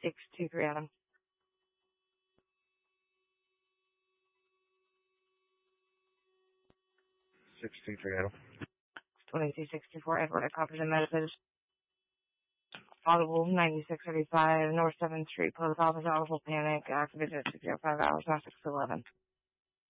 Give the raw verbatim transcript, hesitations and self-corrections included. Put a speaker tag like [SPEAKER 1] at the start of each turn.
[SPEAKER 1] six two three, Adam.
[SPEAKER 2] six two three, Adam.
[SPEAKER 1] twenty-two sixty-four, Edward, I copied the message. Audible ninety-six thirty-five, North seventh Street, Post Office, Audible Panic, activated at six oh five hours, not six eleven.